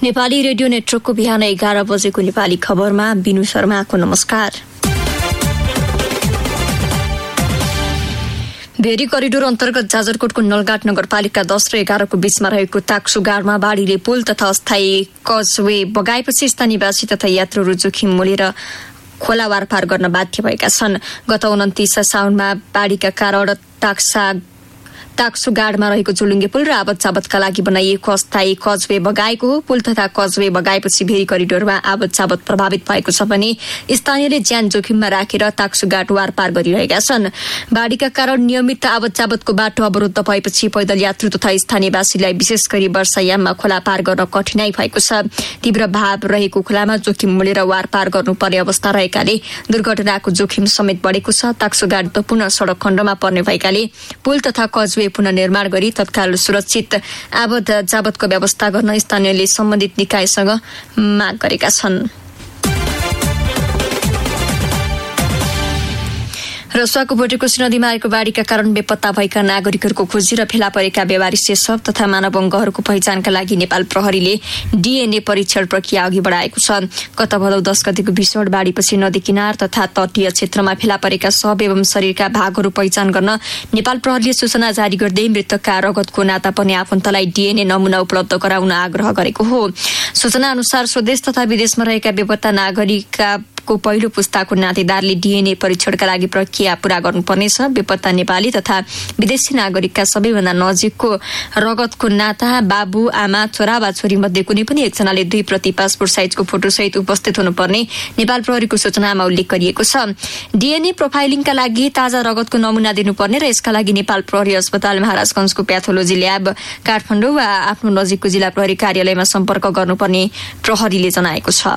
Nepali radio नेटवर्कको बिहान 11 बजेको नेपाली खबरमा बिनु शर्माको नमस्कार। भेरी करिडोर अन्तर्गत जाजरकोटको नलगाट नगरपालिका 10 र 11 को बीचमा रहेको ताक्सुगाडमा बाढीले पुल तथा अस्थायी कजवे बगाएपछि स्थानीयवासी तथा यात्रुहरू जोखिम मोलेर खोला वारपार गर्न बाध्य भएका छन्। गत 29 साउनमा बाढीका कारण ताक्सुगाडमा रहेको झुलुङ्गे पुल र आवत जावतका लागि बनाइएको अस्थायी कजवे बगाएको हो। पुल तथा कजवे बगाएपछि भेरी करिडोरमा आवत जावत प्रभावित भएको छ भने स्थानीयले ज्यान जोखिममा राखेर ताक्सुगाड वारपार गरिरहेका छन्। बाढीका कारण नियमित आवत जावतको बाटो अवरुद्ध भएपछि पैदल यात्रु तथा स्थानीयवासीलाई विशेष गरी वर्षायाममा खोला पार गर्न कठिनाई भएको छ। तीव्र भाव रहेको खोलामा जोखिम मोलेर वारपार गर्नुपर्ने अवस्था रहेकाले दुर्घटनाको जोखिम समेत बढेको छ। ताक्सुगाड पूर्ण सड़क खण्डमा पर्ने भएकाले पुल तथा कजवे पुनर्निर्माण गरी तत्काल सुरक्षित आवत जावतको व्यवस्था गर्न स्थानीयले सम्बन्धित निकायसँग माग गरेका छन्। रसुवाको भोटेकोशी नदीमा आएको बाढीका कारण बेपत्ता भएका नागरिकहरूको खोजी र फेला परेका व्यवहारिक शव तथा मानव अङ्गहरूको पहिचानका लागि नेपाल प्रहरीले डीएनए परीक्षण प्रक्रिया अघि बढाएको छ। गत भदौ 10 गतेको भीषण बाढीपछि नदी किनार तथा तटीय क्षेत्रमा फेला परेका शव एवं शरीरका भागहरू पहिचान गर्न नेपाल प्रहरीले सूचना जारी गर्दै मृतकका रगतको नाता पर्ने आफन्तलाई डीएनए नमूना उपलब्ध गराउन आग्रह गरेको हो। सूचना अनुसार स्वदेश तथा विदेशमा रहेका बेपत्ता नागरिकको पहिलो पुस्ताको नातेदारले डीएनए परीक्षणका लागि प्रक्रिया पूरा गर्नुपर्नेछ। बेपत्ता नेपाली तथा विदेशी नागरिकका सबैभन्दा नजिकको रगतको नाता बाबु आमा छोरा वा छोरी मध्ये कुनै पनि एकजनाले 2 प्रति पासपोर्ट साइजको फोटोसहित उपस्थित हुनुपर्ने नेपाल प्रहरीको सूचनामा उल्लेख गरिएको छ। डीएनए प्रोफाइलिङका लागि ताजा रगतको नमूना दिनुपर्ने र यसका लागि नेपाल प्रहरी अस्पताल महाराजगंजको प्याथोलोजी ल्याब काठमाडौँ वा आफ्नो नजिकको जिल्ला प्रहरी कार्यालयमा सम्पर्क गर्नुपर्ने प्रहरीले जनाएको छ।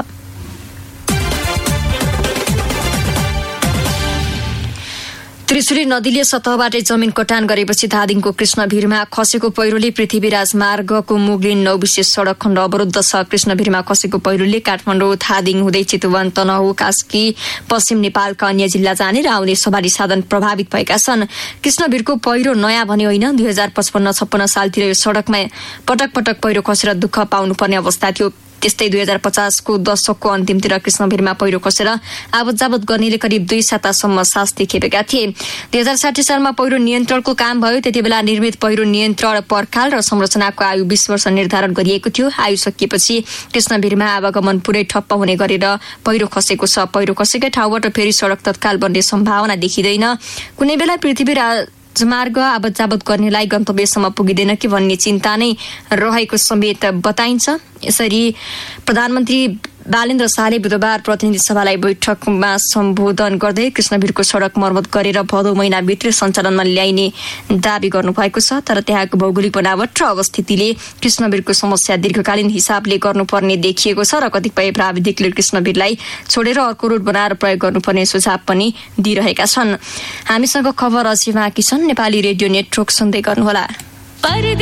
त्रिशुली नदीले सतहबाटै जमिन कटान गरेपछि धादिङको कृष्णभिरमा खसेको पहिरोले पृथ्वीराज मार्गको मुगलिन 9 विशेष सड़क खण्ड अवरुद्ध छ। कृष्णभिरमा खसेको पहिरोले काठमाडौँ धादिङ हुँदै चितवन तनहुँ कास्की पश्चिम नेपालका अन्य जिल्ला जाने र आउने सवारी साधन प्रभावित भएका छन्। कृष्णभिरको पहिरो नयाँ भने होइन। 2055-56 सालतिर यो सड़कमा पटक पटक पहिरो खसेर दुःख पाउनुपर्ने अवस्था थियो। त्यस्तै 2050 को दशकको अन्तिमतिर कृष्णभिरमा पहिरो खसेर आवत जावत गर्नेले करिब 2 सातासम्म सास देखेका थिए। 2060 सालमा पहिरो नियन्त्रणको काम भयो। त्यतिबेला निर्मित पहिरो नियन्त्रण पर्खाल र संरचनाको आयु 20 वर्ष निर्धारण गरिएको थियो। आयु सकिएपछि कृष्णभिरमा आवागमन पुरै ठप्प हुने गरेर पहिरो खसेको छ। पहिरो खसेकै ठाउँबाट फेरि सड़क तत्काल बन्ने सम्भावना देखिँदैन। कुनै बेला पृथ्वीराजमार्ग आवत जावत गर्नेलाई गन्तव्यसम्म पुगिँदैन कि भन्ने चिन्ता नै रहेको समेत बताइन्छ। यसरी प्रधानमन्त्री बालेन्द्र शाहले बुधबार प्रतिनिधि सभालाई बैठकमा सम्बोधन गर्दै कृष्णभिरको सड़क मर्मत गरेर भदौ महिनाभित्र सञ्चालनमा ल्याइने दावी गर्नुभएको छ। तर त्यहाँको भौगोलिक बनावट र अवस्थितिले कृष्णभिरको समस्या दीर्घकालीन हिसाबले गर्नुपर्ने देखिएको छ र कतिपय प्राविधिकले कृष्णभिरलाई छोडेर अर्को रूट बनाएर प्रयोग गर्नुपर्ने सुझाव पनि दिइरहेका छन्। हामीसँग खबर अझै बाँकी छन्। नेपाली रेडियो नेटवर्क सुन्दै गर्नुहोला।